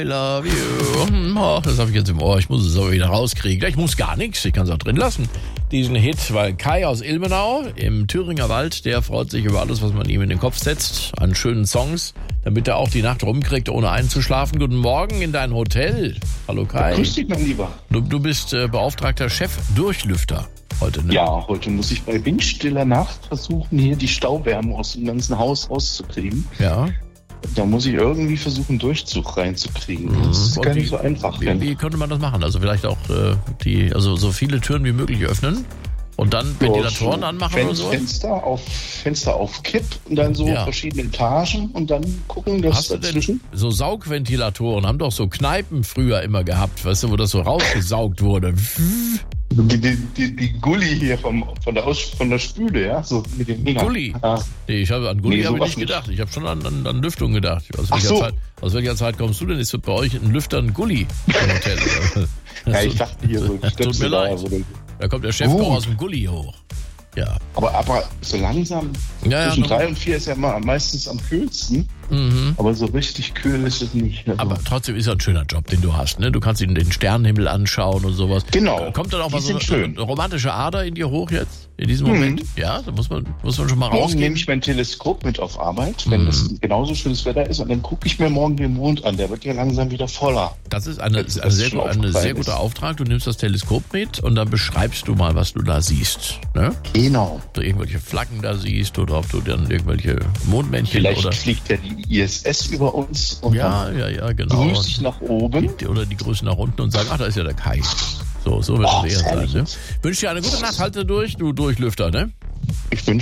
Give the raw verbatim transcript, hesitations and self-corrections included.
I love you. Oh, das habe ich jetzt im Ohr. Ich muss es aber wieder rauskriegen. Ich muss gar nichts. Ich kann es auch drin lassen. Diesen Hit, weil Kai aus Ilmenau im Thüringer Wald, der freut sich über alles, was man ihm in den Kopf setzt, an schönen Songs, damit er auch die Nacht rumkriegt, ohne einzuschlafen. Guten Morgen in dein Hotel. Hallo Kai. Grüß dich, mein Lieber. Du, du bist äh, beauftragter Chef-Durchlüfter heute, ne? Ja, heute muss ich bei windstiller Nacht versuchen, hier die Stauwärme aus dem ganzen Haus rauszukriegen. Ja. Da muss ich irgendwie versuchen, Durchzug reinzukriegen. Das ist Und gar wie, nicht so einfach. Wie, wie könnte man das machen? Also vielleicht auch äh, die, also so viele Türen wie möglich öffnen und dann Ventilatoren so anmachen Fen- oder so? Fenster auf, Fenster auf Kipp und dann so Ja. verschiedene Etagen und dann gucken, dass Hast du dazwischen... denn so Saugventilatoren, haben doch so Kneipen früher immer gehabt, weißt du, wo das so rausgesaugt wurde. Die, die, die, die Gulli hier vom, von, der Aus, von der Spüle, ja? So mit dem Finger. Gulli? Ja. Nee, ich habe an Gulli Nee, habe ich sowas nicht nicht. gedacht. Ich habe schon an, an, an Lüftung gedacht. Aus Ach welcher, so. Zeit, aus welcher Zeit kommst du denn? Ist bei euch ein Lüfter ein Gulli im Hotel? Ja, ich dachte hier so... Tut mir Stöpsel da, leid. so den- Da kommt der Chef Gut. aus dem Gulli hoch. Ja. Aber, aber so langsam, Ja, ja, zwischen noch- drei und vier ist ja immer meistens am kühlsten. Mhm. Aber so richtig kühl ist es nicht. Also Aber trotzdem ist ja ein schöner Job, den du hast. Ne? Du kannst ihn den Sternenhimmel anschauen und sowas. Genau. Kommt dann auch Die mal so sind eine, schön. eine romantische Ader in dir hoch jetzt? In diesem Mhm. Moment? Ja, da muss man, muss man schon mal morgen rausgehen. nehme ich mein Teleskop mit auf Arbeit, wenn Mhm. das genauso schönes Wetter ist. Und dann gucke ich mir morgen den Mond an. Der wird ja langsam wieder voller. Das ist eine, Das eine, ist sehr, schon gu- eine aufgefallen sehr guter ist. Auftrag. Du nimmst das Teleskop mit und dann beschreibst du mal, was du da siehst. Ne? Genau. Ob du irgendwelche Flaggen da siehst oder ob du dann irgendwelche Mondmännchen Vielleicht oder... fliegt ja die I S S über uns und Ja, dann ja, ja, genau. grüße ich nach oben. Die- Oder die grüßen nach unten und sagen, ach, da ist ja der Kai. So, so wird Oh, es eher sein. herrlich. Ne? Wünsche dir eine gute Nacht, halte durch, du Durchlüfter, ne? Ich wünsche